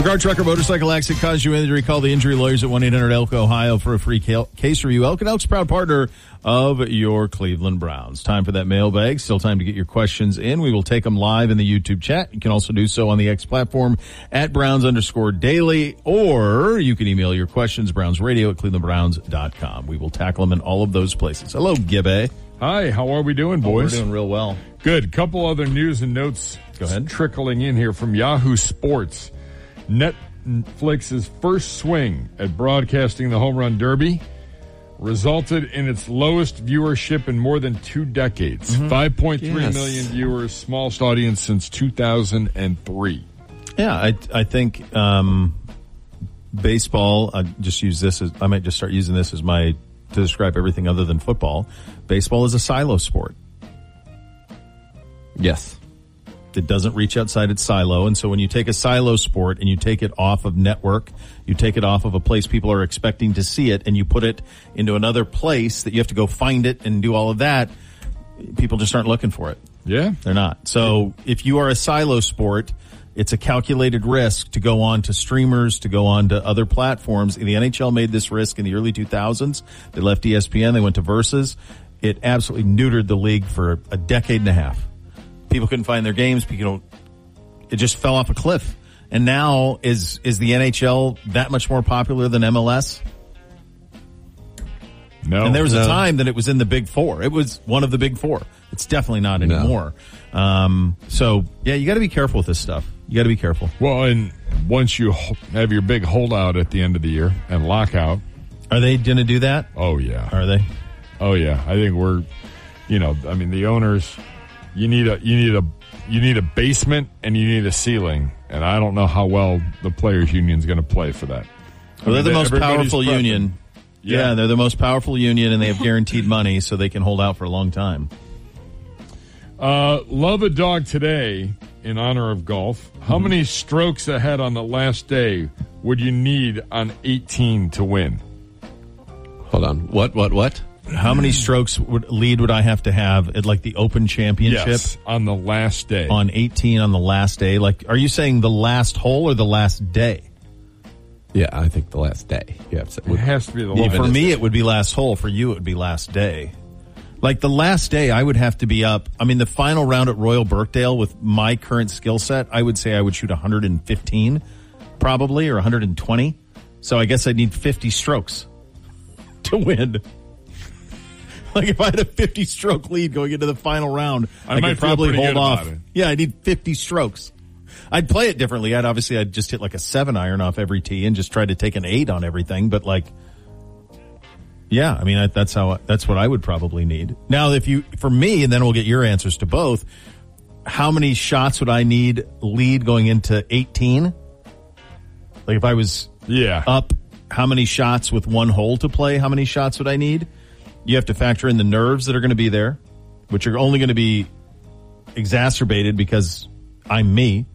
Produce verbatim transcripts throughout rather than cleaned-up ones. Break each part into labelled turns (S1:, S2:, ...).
S1: car, truck, or motorcycle accident caused you injury, call the injury lawyers at one eight hundred elk Ohio for a free case review. Elk and Elk's proud partner of your Cleveland Browns. Time for that mailbag. Still time to get your questions in. We will take them live in the YouTube chat. You can also do so on the X platform at Browns underscore daily, or you can email your questions, brownsradio at cleveland browns dot com. We will tackle them in all of those places. Hello, Gibby.
S2: Hi, how are we doing, boys?
S1: Oh, we're doing real well.
S2: Good. Couple other news and notes
S1: Go ahead.
S2: trickling in here from Yahoo Sports. Netflix's first swing at broadcasting the Home Run Derby resulted in its lowest viewership in more than two decades. Mm-hmm. five point three yes. million viewers, smallest audience since two thousand three.
S1: Yeah, I I think um, baseball, I just use this as, I might just start using this as my, to describe everything other than football. Baseball is a silo sport.
S3: Yes.
S1: It doesn't reach outside its silo. And so when you take a silo sport and you take it off of network, you take it off of a place people are expecting to see it, and you put it into another place that you have to go find it and do all of that, people just aren't looking for it.
S2: Yeah.
S1: They're not. So if you are a silo sport, it's a calculated risk to go on to streamers, to go on to other platforms. The N H L made this risk in the early two thousands. They left E S P N. They went to Versus. It absolutely neutered the league for a decade and a half. People couldn't find their games. People, it just fell off a cliff. And now is is the N H L that much more popular than M L S?
S2: No.
S1: And there was
S2: no.
S1: a time that it was in the Big Four. It was one of the Big Four. It's definitely not anymore. No. Um, so yeah, you got to be careful with this stuff. You got to be careful.
S2: Well, and once you have your big holdout at the end of the year and lockout,
S1: are they going to do that?
S2: Oh yeah.
S1: Are they?
S2: Oh yeah. I think we're, you know, I mean the owners. You need a you need a you need a basement and you need a ceiling, and I don't know how well the players' union is going to play for that.
S1: Well, they're the most powerful union. Yeah. yeah, they're the most powerful union, and they have guaranteed money, so they can hold out for a long time.
S2: Uh, love a dog today in honor of golf. How mm-hmm. many strokes ahead on the last day would you need on eighteen to win?
S3: Hold on. What? What? What?
S1: How many strokes would lead would I have to have at like the Open Championship?
S2: Yes, on the last day.
S1: On eighteen on the last day. Like, are you saying the last hole or the last day?
S3: Yeah, I think the last day. You have to say.
S2: It has to be the last
S1: well,
S2: day.
S1: For me, it would be last hole. For you, it would be last day. Like the last day, I would have to be up. I mean, the final round at Royal Birkdale with my current skill set, I would say I would shoot one hundred fifteen probably, or one hundred twenty. So I guess I'd need fifty strokes to win. Like if I had a fifty stroke lead going into the final round, I, I
S2: might
S1: could probably
S2: feel
S1: hold off.
S2: It.
S1: Yeah, I need fifty strokes. I'd play it differently. I'd obviously I'd just hit like a seven iron off every tee and just try to take an eight on everything. But like, yeah, I mean I, that's how that's what I would probably need. Now, if you for me, and then we'll get your answers to both. How many shots would I need lead going into eighteen? Like if I was
S2: yeah
S1: up, how many shots with one hole to play? How many shots would I need? You have to factor in the nerves that are going to be there, which are only going to be exacerbated because I'm me.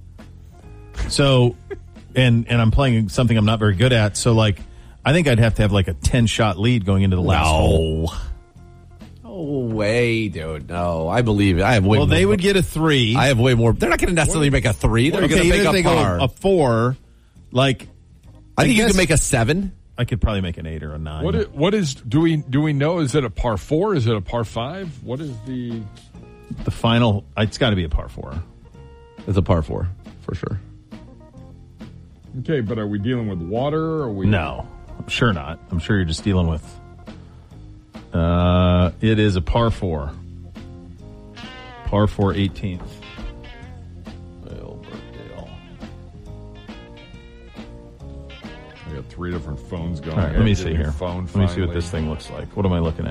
S1: So, and and I'm playing something I'm not very good at. So, like, I think I'd have to have like a ten shot lead going into the last
S3: no.
S1: hole.
S3: No way, dude. No, I believe it. I have way
S1: well,
S3: more. Well,
S1: they would get a three.
S3: I have way more. They're not going to necessarily make a three. They're
S1: okay,
S3: going to make a
S1: they
S3: par.
S1: Go a four. Like,
S3: I, I think you can make a seven.
S1: I could probably make an eight or a nine.
S2: What is, what is do we do we know? Is it a par four? Is it a par five? What is the
S1: the final? It's got to be a par four.
S3: It's a par four for sure.
S2: Okay, but are we dealing with water? Or are we?
S1: No, I'm sure not. I'm sure you're just dealing with. Uh, it is a par four. Par four, eighteenth.
S2: I got three different phones going.
S1: All right, let me see here.
S2: Phone
S1: let me see what this thing looks like. What am I looking at?